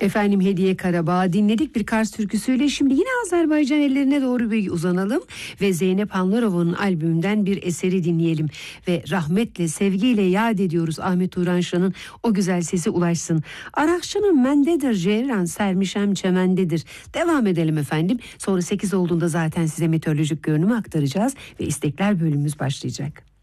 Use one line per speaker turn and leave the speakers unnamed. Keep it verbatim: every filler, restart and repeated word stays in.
Efendim Hediye Karabağ dinledik bir Kars türküsüyle. Şimdi yine Azerbaycan ellerine doğru bir uzanalım ve Zeynep Hanlarova'nın albümünden bir eseri dinleyelim. Ve rahmetle, sevgiyle yad ediyoruz Ahmet Turanşan'ın o güzel sesi ulaşsın. Arakçının mendedir ceyran, sermişem çemendedir. Devam edelim efendim. Sonra sekiz olduğunda zaten size meteorolojik görünümü aktaracağız ve istekler bölümümüz başlayacak.